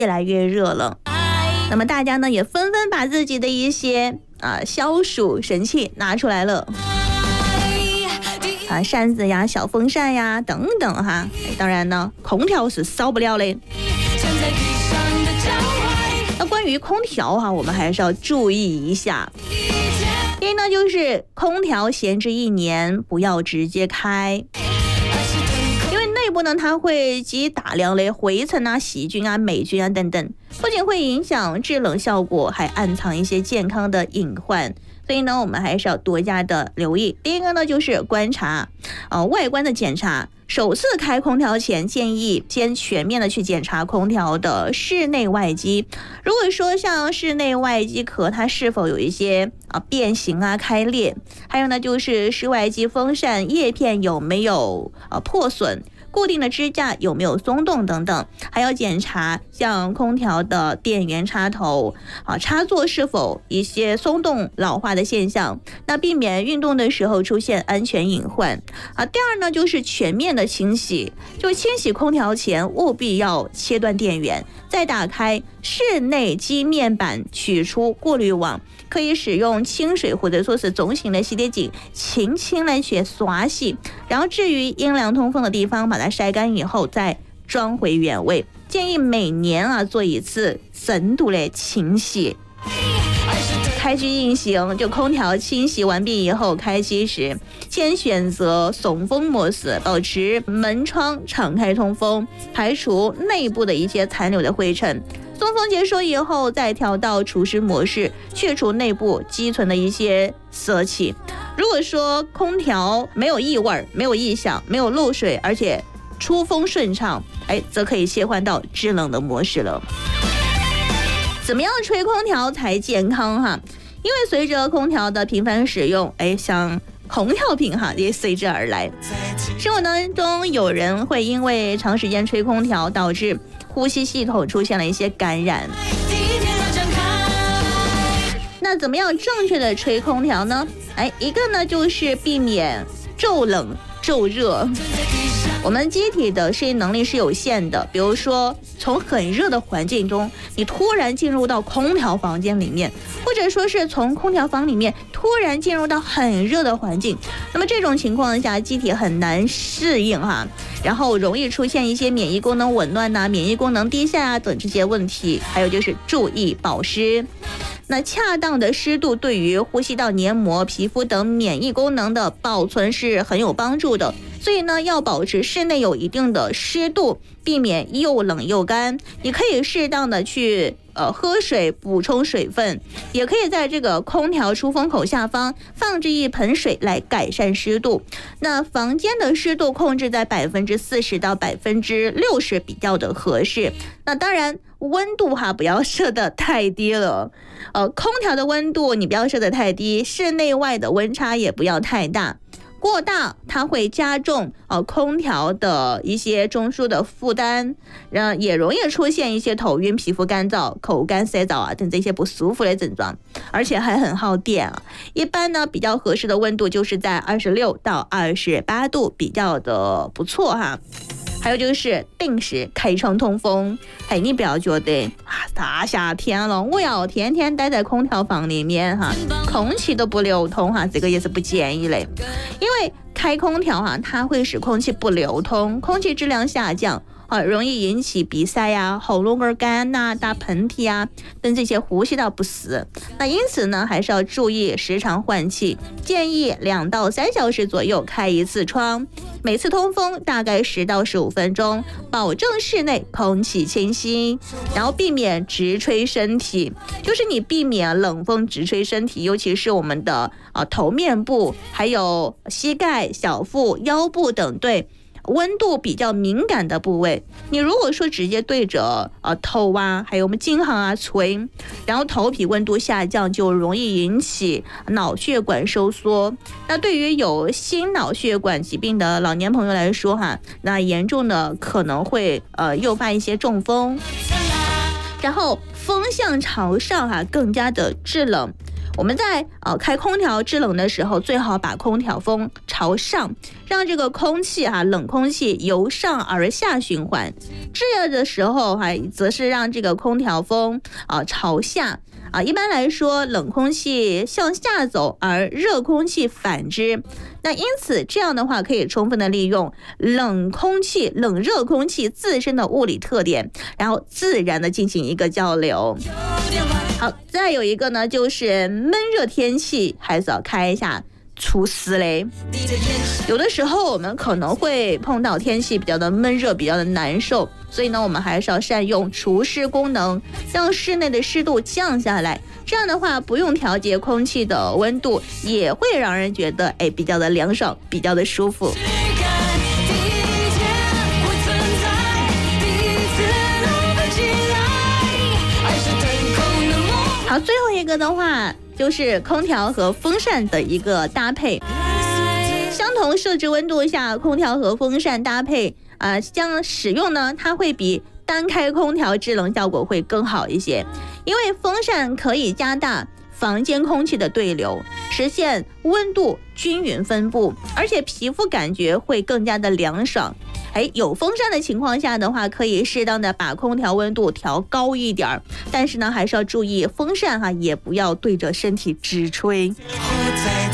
越来越热了。那么大家呢也纷纷把自己的一些消暑神器拿出来了。扇子呀、小风扇呀等等哈，当然呢，空调是少不了嘞。那关于空调哈，我们还是要注意一下。第一呢，就是空调闲置1年，不要直接开，因为内部呢它会积大量的灰尘啊、细菌啊、霉菌啊等等，不仅会影响制冷效果，还暗藏一些健康的隐患。所以呢，我们还是要多加的留意。第一个呢，就是观察外观的检查。首次开空调前，建议先全面的去检查空调的室内外机。如果说像室内外机壳，它是否有一些变形啊、开裂，还有呢就是室外机风扇叶片有没有破损，固定的支架有没有松动等等，还要检查像空调的电源插头插座是否一些松动老化的现象，那避免运动的时候出现安全隐患第二呢，就是全面的清洗，就清洗空调前务必要切断电源，再打开室内机面板，取出过滤网，可以使用清水或者说是中型的洗涤剂轻轻的去刷洗，然后至于阴凉通风的地方把它晒干以后再装回原位。建议每年做一次深度的清洗。开机运行，就空调清洗完毕以后，开机时先选择送风模式，保持门窗敞开通风，排除内部的一些残留的灰尘。送风结束以后，再调到除湿模式，去除内部积存的一些色气。如果说空调没有异味、没有异响、没有漏水，而且出风顺畅，则可以切换到制冷的模式了。怎么样吹空调才健康哈？因为随着空调的频繁使用，像空调瓶也随之而来。生活当中有人会因为长时间吹空调，导致呼吸系统出现了一些感染。那怎么样正确的吹空调呢？一个呢就是避免骤冷骤热。我们机体的适应能力是有限的，比如说从很热的环境中，你突然进入到空调房间里面，或者说是从空调房里面突然进入到很热的环境，那么这种情况下，机体很难适应然后容易出现一些免疫功能紊乱免疫功能低下等这些问题。还有就是注意保湿。那恰当的湿度对于呼吸道黏膜、皮肤等免疫功能的保存是很有帮助的。所以呢，要保持室内有一定的湿度，避免又冷又干。你可以适当的去喝水补充水分，也可以在这个空调出风口下方放置一盆水来改善湿度。那房间的湿度控制在40%到60%比较的合适。那当然温度不要设得太低了，空调的温度你不要设得太低，室内外的温差也不要太大。过大它会加重空调的一些中枢的负担，也容易出现一些头晕、皮肤干燥、口干舌燥等这些不舒服的症状，而且还很耗电一般呢，比较合适的温度就是在26到28度，比较的不错还有就是定时开窗通风，你不要觉得大夏天了，我要天天待在空调房里面空气都不流通这个也是不建议嘞。因为开空调它会使空气不流通，空气质量下降容易引起鼻塞喉咙根干打喷嚏等这些呼吸道不适。那因此呢，还是要注意时常换气，建议2到3小时左右开一次窗，每次通风大概10到15分钟，保证室内空气清新，然后避免直吹身体，就是你避免冷风直吹身体，尤其是我们的头面部，还有膝盖、小腹、腰部等对温度比较敏感的部位。你如果说直接对着头还有我们颈项吹，然后头皮温度下降，就容易引起脑血管收缩。那对于有心脑血管疾病的老年朋友来说那严重的可能会诱发一些中风。然后风向朝上更加的制冷。 我们在开空调制冷的时候，最好把空调风朝上，让这个空气冷空气由上而下循环。制热的时候则是让这个空调风朝下。一般来说，冷空气向下走，而热空气反之。那因此，这样的话可以充分的利用冷热空气自身的物理特点，然后自然的进行一个交流。好，再有一个呢，就是闷热天气还是要开一下除湿嘞。有的时候我们可能会碰到天气比较的闷热，比较的难受，所以呢，我们还是要善用除湿功能，让室内的湿度降下来。这样的话，不用调节空气的温度，也会让人觉得比较的凉爽，比较的舒服。好，最后一个的话就是空调和风扇的一个搭配。相同设置温度下，空调和风扇搭配将使用呢，它会比单开空调制冷效果会更好一些，因为风扇可以加大房间空气的对流，实现温度均匀分布，而且皮肤感觉会更加的凉爽。有风扇的情况下的话，可以适当的把空调温度调高一点，但是呢，还是要注意风扇也不要对着身体直吹。